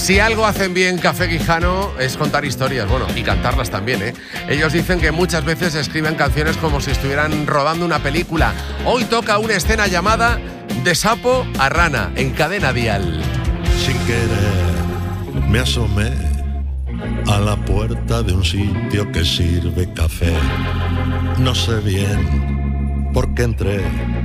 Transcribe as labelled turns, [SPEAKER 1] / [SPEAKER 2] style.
[SPEAKER 1] Si algo hacen bien Café Quijano es contar historias, bueno, y cantarlas también, ¿eh? Ellos dicen que muchas veces escriben canciones como si estuvieran rodando una película. Hoy toca una escena llamada De sapo a rana, en Cadena Dial.
[SPEAKER 2] Sin querer me asomé a la puerta de un sitio que sirve café. No sé bien por qué entré,